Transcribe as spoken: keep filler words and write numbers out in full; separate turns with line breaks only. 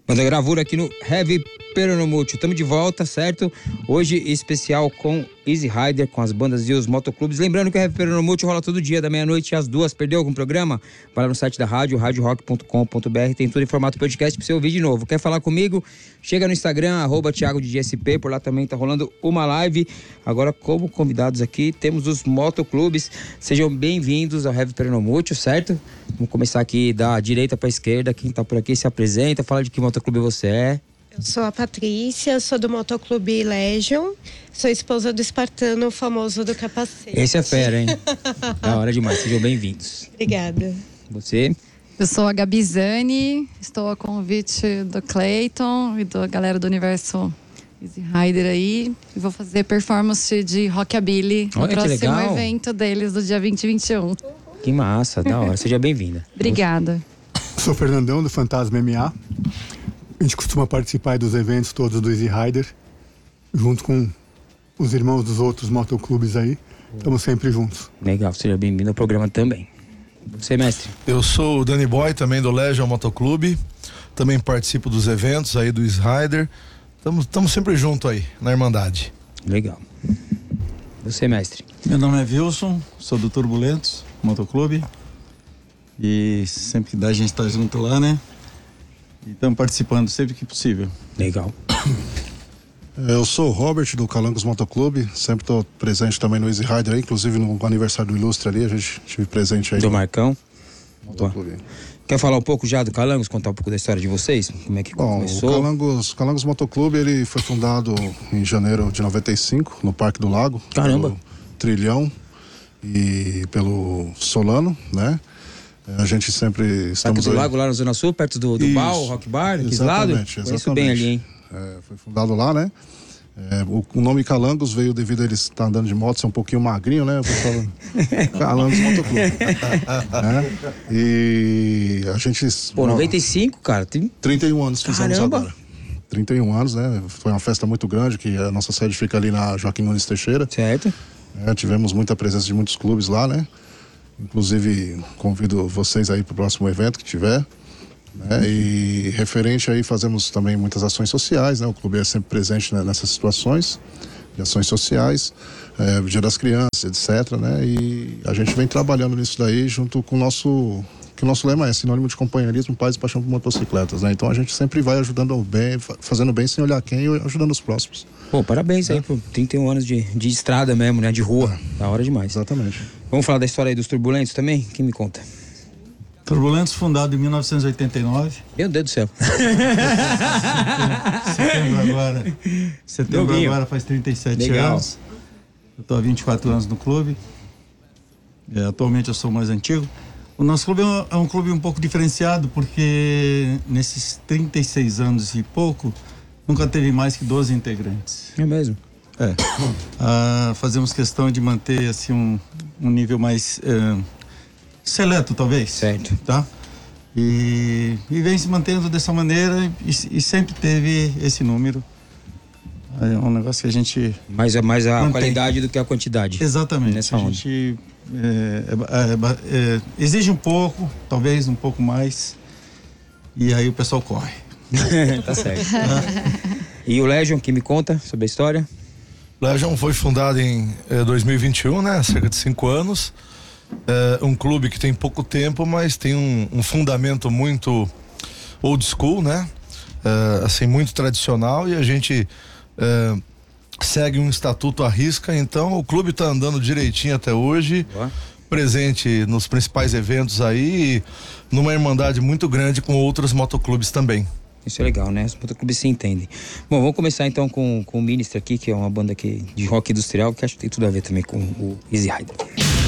Banda Gravura aqui no Heavy Peronomútil. Estamos de volta, certo? Hoje especial com Easy Rider, com as bandas e os motoclubes. Lembrando que o Heavy Peronomútil rola todo dia, da meia-noite às duas. Perdeu algum programa? Vai lá no site da rádio, rádio rock ponto com ponto b r. Tem tudo em formato podcast pra você ouvir de novo. Quer falar comigo? Chega no Instagram, arroba Thiago D J S P. Por lá também tá rolando uma live. Agora, como convidados aqui, temos os motoclubes. Sejam bem-vindos ao Heavy Peronomútil, certo? Vamos começar aqui da direita pra esquerda. Quem tá por aqui se apresenta, fala de que motoclube você é.
Eu sou a Patrícia, sou do Motoclube Legion, sou esposa do Espartano, famoso do capacete.
Esse é fera, hein? Da hora demais, sejam bem-vindos.
Obrigada.
Você?
Eu sou a Gabi Zani, estou a convite do Clayton e da galera do Universo Easy Rider aí. E vou fazer performance de Rockabilly no
Olha, que
próximo
legal.
evento deles do dia vinte e vinte e um.
Que massa, da hora, seja bem-vinda.
Obrigada.
Sou o Fernandão, do Fantasma M M A. A gente costuma participar dos eventos todos do Easy Rider, junto com os irmãos dos outros motoclubes aí. Estamos sempre juntos.
Legal, seja bem-vindo ao programa também. Você, mestre?
Eu sou o Danny Boy, também do Legion Motoclube. Também participo dos eventos aí do Easy Rider. Estamos sempre juntos aí, na Irmandade.
Legal. Você, mestre?
Meu nome é Wilson, sou do Turbulentos Motoclube. E sempre que dá a gente tá junto lá, né? E estamos participando sempre que possível.
Legal.
Eu sou o Robert do Calangos Motoclube, sempre estou presente também no Easy Rider, aí, inclusive no aniversário do Ilustre ali, a gente estive presente aí.
Do Marcão.
Motoclube.
Quer falar um pouco já do Calangos, contar um pouco da história de vocês? Como é que
Bom,
começou?
o Calangos, Calangos Motoclube, ele foi fundado em janeiro de noventa e cinco, no Parque do Lago.
Caramba!
Pelo Trilhão e pelo Solano, né? A gente sempre estamos
Parque do
aí...
Lago, lá na Zona Sul, perto do, do Bal, Rock Bar, aquele lado?
Exatamente,
Conheço bem ali, hein?
É, foi fundado lá, né? É, o, o nome Calangos veio devido a eles estar andando de moto, ser um pouquinho magrinho, né? O pessoal... Calangos Motoclube. É, e a gente...
Pô, noventa e cinco, cara, tem...
trinta e um anos fizemos
Caramba.
agora. trinta e um anos, né? Foi uma festa muito grande, que a nossa sede fica ali na Joaquim Nunes Teixeira.
Certo.
É, tivemos muita presença de muitos clubes lá, né? Inclusive, convido vocês aí para o próximo evento que tiver. Né? E referente aí, fazemos também muitas ações sociais, né? O clube é sempre presente, né, nessas situações de ações sociais, é, Dia das Crianças, etcétera. Né? E a gente vem trabalhando nisso daí junto com o nosso... que o nosso lema é sinônimo de companheirismo, paz e paixão por motocicletas, né? Então a gente sempre vai ajudando o bem, fazendo bem sem olhar quem e ajudando os próximos.
Pô, parabéns aí por trinta e um anos de, de estrada mesmo, né? De rua. Da hora demais.
Exatamente.
Vamos falar da história aí dos Turbulentos também? Quem me conta?
Turbulentos, fundado em mil novecentos e oitenta e nove.
Meu Deus do céu.
Setembro agora. Setembro
Novinho.
agora faz trinta e sete
Legal.
anos. Eu tô há vinte e quatro anos no clube. É, atualmente eu sou o mais antigo. O nosso clube é um, é um clube um pouco diferenciado, porque nesses trinta e seis anos e pouco, nunca teve mais que doze integrantes.
É mesmo?
É. Ah, fazemos questão de manter assim um, um nível mais eh, seleto, talvez.
Certo.
Tá? E, e vem se mantendo dessa maneira e, e sempre teve esse número. É um negócio que a gente...
Mais a, mais a
Mantém.
qualidade do que a quantidade.
Exatamente.
Nessa
a
onda.
gente é, é, é, é, exige um pouco, talvez um pouco mais, e aí o pessoal corre.
Tá certo. E o Legion, que me conta sobre a história?
Legion foi fundado em eh, dois mil e vinte e um, né? Cerca de cinco anos. É um clube que tem pouco tempo, mas tem um, um fundamento muito old school, né? É, assim, muito tradicional, e a gente é, segue um estatuto à risca. Então o clube está andando direitinho até hoje.
Boa.
Presente nos principais eventos aí, e numa irmandade muito grande com outros motoclubes também.
Isso é legal, né? Os motoclubes se entendem. Bom, vamos começar então com, com o Minister aqui, que é uma banda aqui de rock industrial, que acho que tem tudo a ver também com o Easy Rider.